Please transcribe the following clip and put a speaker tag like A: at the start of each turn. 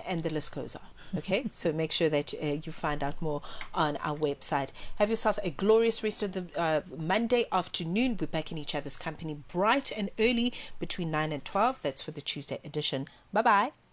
A: and the list goes on. Okay, so make sure that you find out more on our website. Have yourself a glorious rest of the Monday afternoon. We're back in each other's company bright and early between 9 and 12. That's for the Tuesday edition. Bye-bye.